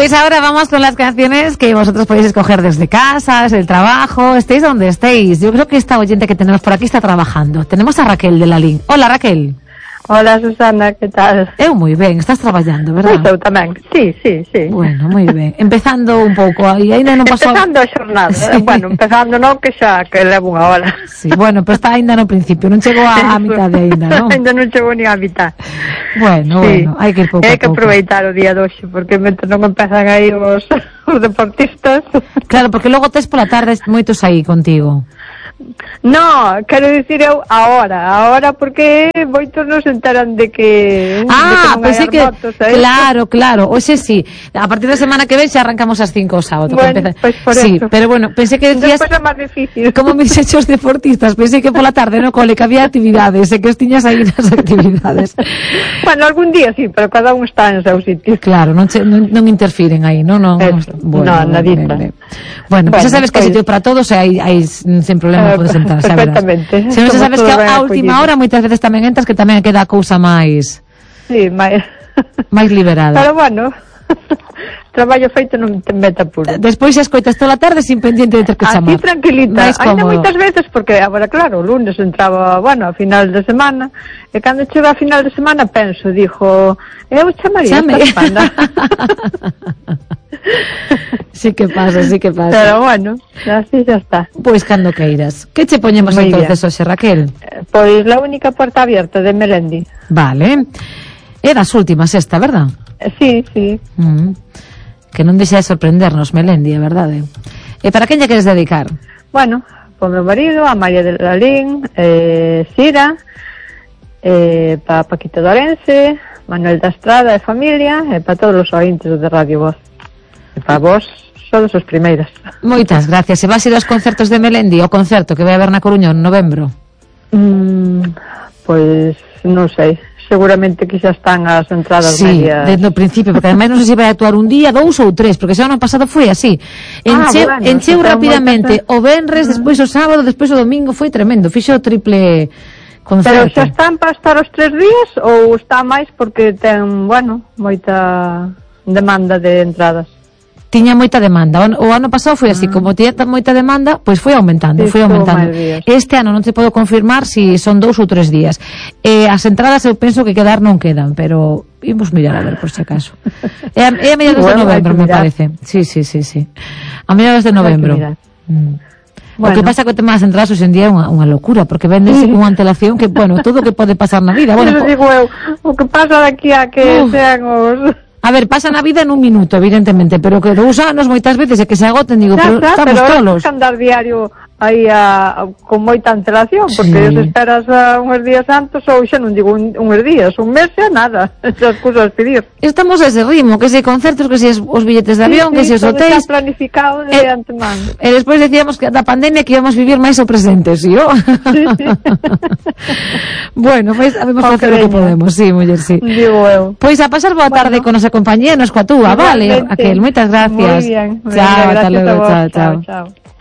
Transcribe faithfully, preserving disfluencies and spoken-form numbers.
Pues ahora vamos con las canciones que vosotros podéis escoger desde casa, desde el trabajo, estéis donde estéis. Yo creo que esta oyente que tenemos por aquí está trabajando. Tenemos a Raquel de la Lin. Hola, Raquel. Hola, Susana, que tal? Eu moi ben, estás traballando, verdad? Pois eu tamén, sí, sí, sí. Bueno, moi ben. Empezando un pouco, aí ainda non pasou... Empezando a xornada, sí. Bueno, empezando non, que xa, que levo unha hora. Sí, bueno, pero está ainda no principio, non chegou a, a mitad de ainda, non? Ainda non chegou ni a mitad. Bueno, sí. Bueno, hai que ir pouco a pouco. Hai que aproveitar o día de hoxe, porque mentre non empezan aí os, os deportistas... Claro, porque logo tes pola tarde moitos aí contigo. No, quero dicir eu ahora, ahora porque moitos non se enteran de que Ah, de que pensei que, motos, claro, claro, hoxe sí, a partir da semana que ven xa arrancamos as cinco o sábado. Bueno, pues por sí, eso. Pero bueno, pensei que decías despois é máis difícil. Como mis hechos deportistas, pensei que pola tarde no cole que había actividades, e que os tiñas aí nas actividades. Bueno, algún día sí, pero cada un está en seu sitio. Claro, non, che, non, non interfiren aí, non? non, non bueno, no, nadita. Bueno, bueno, pues xa sabes que pues... hai sitio para todos e hai, hai sin problema podes entrar, xa verás. Perfectamente. Se non xa sabes que a, a última hora moitas veces tamén entras que tamén queda a cousa máis... Sí, máis... máis liberada. Pero bueno... traballo feito non te meta puro. Despois xa escoitas toda a tarde sin pendiente de ter que chamar. Así tranquilita. Ainda moitas veces, porque agora claro, o lunes entraba, bueno, a final de semana, e cando chega a final de semana penso, dixo, eu chamaría Chame. esta semana. Sí que pasa, sí que pasa. Pero bueno, así xa está. Pois cando queiras. Que che poñemos Muy entonces hoxe, Raquel? Pois la única puerta abierta de Melendi. Vale. É das últimas esta, verdad? Sí, sí. Mm. Que non deixa de sorprendernos, Melendi, é verdade. E para quen lle queres dedicar? Bueno, por meu marido, a María de la Lin, eh, Sira, eh, para Paquito de Orense, Manuel da Estrada e familia, e para todos os ointes de Radio Voz. E para vos, sodes os primeiras. Moitas gracias. E vas ir aos concertos de Melendi, o concerto que vai haber na Coruña en novembro? Mm, pois, non sei. Seguramente que xa están as entradas sí, medias. desde o principio, porque ademais non sei se vai actuar un día, dous ou tres, porque xa o ano pasado foi así. Encheu, ah, bueno, encheu rapidamente moita... o venres, uh -huh. despois o sábado, despois o domingo, foi tremendo, fixo o triple concerto. Pero xa están para estar os tres días ou está máis porque ten, bueno, moita demanda de entradas? Tiña moita demanda. O, o ano pasado foi así, ah. como tiña moita demanda, pois foi aumentando, sí, foi aumentando. Este ano non te podo confirmar se si son dous ou tres días. Eh, as entradas eu penso que quedar non quedan, pero imos mirar a ver por si acaso. É a, é a mediados bueno, de novembro, me parece. Sí, sí, sí, sí. A mediados de novembro. Mm. Bueno. O que pasa que o tema das entradas hoxe en día é unha, unha locura, porque vendes sí. unha antelación que, bueno, todo o que pode pasar na vida. Bueno, Eso digo eu, o que pasa daqui a que uh. sean os... A ver, pasa na vida en un minuto, evidentemente, pero que dous anos moitas veces é que se agoten, digo, xa, pero xa, estamos pero tolos. Pero andar diario aí a, a, con moita antelación, porque sí. os esperas a unhos días santos, ou xa non digo un, unhos días, un mes xa nada, esas cousas pedir. Estamos a ese ritmo, que se concertos, que se os billetes de avión, sí, sí, que se os hotéis. Está planificado de eh, antemano. E despois decíamos que da pandemia que íbamos vivir máis o presente, ¿sí? ¿O? Sí, sí. Bueno, pois pues, habemos facer o que podemos, sí, muller, sí. Digo eu. Pois a pasar boa tarde bueno. con nosa compañía, nos coa túa, vale? Aquel, moitas gracias. Muy bien. Chao, hasta luego, chao, chao. chao.